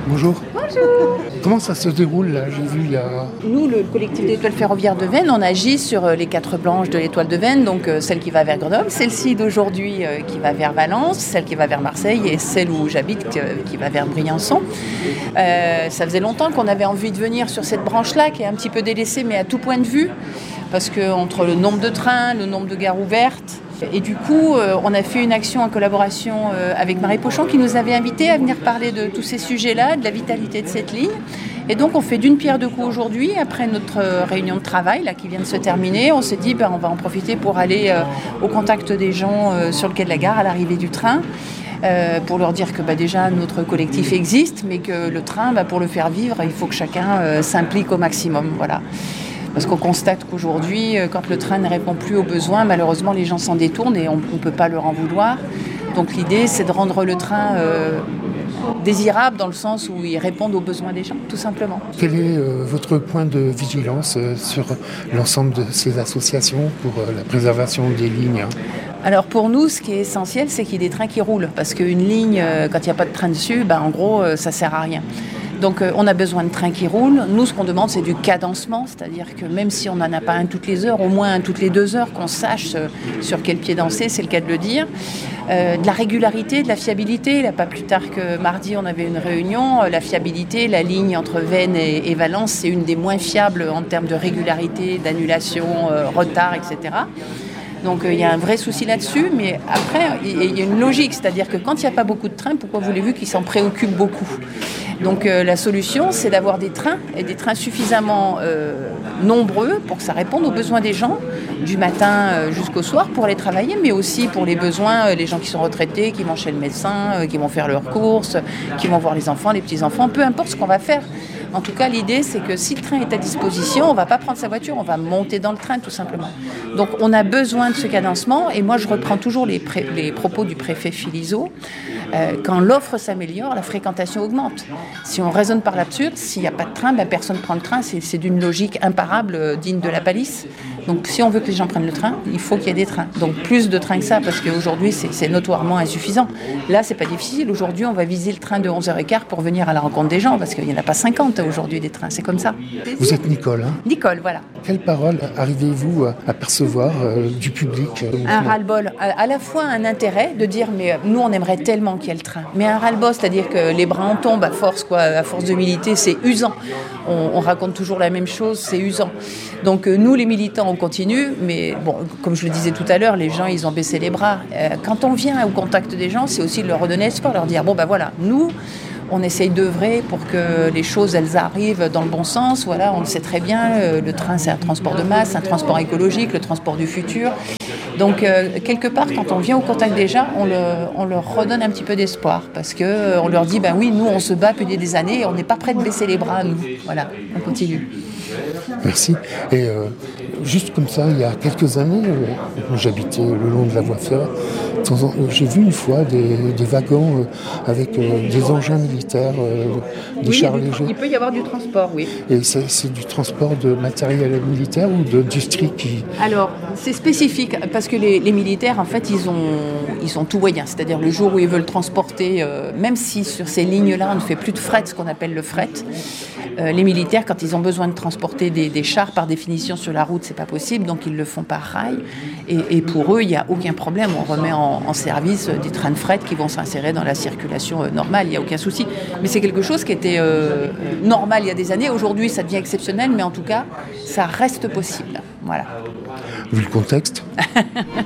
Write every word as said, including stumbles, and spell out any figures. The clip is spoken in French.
Bonjour. Bonjour. Comment ça se déroule là? J'ai vu il y a... Nous, le collectif des étoiles ferroviaires de Veynes, on agit sur les quatre branches de l'étoile de Veynes, donc euh, celle qui va vers Grenoble, celle-ci d'aujourd'hui euh, qui va vers Valence, celle qui va vers Marseille et celle où j'habite euh, qui va vers Briançon. Euh, ça faisait longtemps qu'on avait envie de venir sur cette branche-là, qui est un petit peu délaissée, mais à tout point de vue, parce qu'entre le nombre de trains, le nombre de gares ouvertes, et du coup, euh, on a fait une action en collaboration euh, avec Marie Pochon qui nous avait invités à venir parler de tous ces sujets-là, de la vitalité de cette ligne. Et donc, on fait d'une pierre deux coups aujourd'hui. Après notre euh, réunion de travail là, qui vient de se terminer, on s'est dit ben, on va en profiter pour aller euh, au contact des gens euh, sur le quai de la gare à l'arrivée du train. Euh, pour leur dire que bah, déjà notre collectif existe, mais que le train, bah, pour le faire vivre, il faut que chacun euh, s'implique au maximum. Voilà. Parce qu'on constate qu'aujourd'hui, quand le train ne répond plus aux besoins, malheureusement, les gens s'en détournent et on ne peut pas leur en vouloir. Donc l'idée, c'est de rendre le train euh, désirable dans le sens où il répond aux besoins des gens, tout simplement. Quel est euh, votre point de vigilance euh, sur l'ensemble de ces associations pour euh, la préservation des lignes? Alors pour nous, ce qui est essentiel, c'est qu'il y ait des trains qui roulent. Parce qu'une ligne, euh, quand il n'y a pas de train dessus, bah, en gros, euh, ça ne sert à rien. Donc euh, on a besoin de trains qui roulent. Nous, ce qu'on demande, c'est du cadencement, c'est-à-dire que même si on n'en a pas un toutes les heures, au moins un toutes les deux heures, qu'on sache euh, sur quel pied danser, c'est le cas de le dire. Euh, de la régularité, de la fiabilité. Là, pas plus tard que mardi, on avait une réunion. Euh, la fiabilité, la ligne entre Veynes et, et Valence, c'est une des moins fiables en termes de régularité, d'annulation, euh, retard, et cetera. Donc il euh, y a un vrai souci là-dessus, mais après, il y a une logique, c'est-à-dire que quand il n'y a pas beaucoup de trains, pourquoi voulez-vous qu'ils s'en préoccupent beaucoup ? Donc euh, la solution, c'est d'avoir des trains, et des trains suffisamment euh, nombreux pour que ça réponde aux besoins des gens, du matin euh, jusqu'au soir pour aller travailler, mais aussi pour les besoins, euh, les gens qui sont retraités, qui vont chez le médecin, euh, qui vont faire leurs courses, qui vont voir les enfants, les petits-enfants, peu importe ce qu'on va faire. En tout cas, l'idée, c'est que si le train est à disposition, on ne va pas prendre sa voiture, on va monter dans le train, tout simplement. Donc, on a besoin de ce cadencement. Et moi, je reprends toujours les, pré- les propos du préfet Philizot. Euh, quand l'offre s'améliore, la fréquentation augmente. Si on raisonne par l'absurde, s'il n'y a pas de train, ben, personne ne prend le train. C'est, c'est d'une logique imparable, euh, digne de la palisse. Donc, si on veut que les gens prennent le train, il faut qu'il y ait des trains. Donc, plus de trains que ça, parce qu'aujourd'hui, c'est, c'est notoirement insuffisant. Là, c'est pas difficile. Aujourd'hui, on va viser le train de onze heures quinze pour venir à la rencontre des gens, parce qu'il n'y en a pas cinquante aujourd'hui des trains. C'est comme ça. Vous êtes Nicole, hein? Nicole, voilà. Quelles paroles arrivez-vous à percevoir euh, du public? euh, Un ras-le-bol. À, à la fois un intérêt de dire, mais euh, nous, on aimerait tellement qu'il y ait le train. Mais un ras-le-bol, c'est-à-dire que les bras en tombent à force, quoi, à force de militer, c'est usant. On, on raconte toujours la même chose, c'est usant. Donc euh, nous, les militants, on continue, mais bon, comme je le disais tout à l'heure, les gens, ils ont baissé les bras. Euh, quand on vient au contact des gens, c'est aussi de leur redonner espoir, leur dire, bon, ben voilà, nous, on essaye d'œuvrer pour que les choses, elles arrivent dans le bon sens. Voilà, on le sait très bien, euh, le train, c'est un transport de masse, un transport écologique, le transport du futur. Donc, euh, quelque part, quand on vient au contact des gens, on, le, on leur redonne un petit peu d'espoir. Parce qu'on euh, leur dit, ben oui, nous, on se bat depuis des années et on n'est pas prêt de baisser les bras, nous. Voilà, on continue. Merci. Et euh, juste comme ça, il y a quelques années, euh, j'habitais le long de la voie ferrée. J'ai vu une fois des, des wagons euh, avec euh, des engins militaires, euh, des oui, chars du, légers. Il peut y avoir du transport, oui. Et c'est, c'est du transport de matériel militaire ou d'industrie qui... Alors, c'est spécifique, parce que les, les militaires, en fait, ils ont, ils ont tout moyen. C'est-à-dire, le jour où ils veulent transporter, euh, même si sur ces lignes-là, on ne fait plus de fret, ce qu'on appelle le fret, euh, les militaires, quand ils ont besoin de transporter des, des chars, par définition, sur la route, c'est pas possible, donc ils le font par rail. Et, et pour eux, il n'y a aucun problème. On remet en, en service des trains de fret qui vont s'insérer dans la circulation euh, normale, il n'y a aucun souci. Mais c'est quelque chose qui était euh, normal il y a des années. Aujourd'hui, ça devient exceptionnel, mais en tout cas, ça reste possible. Voilà. Vu le contexte.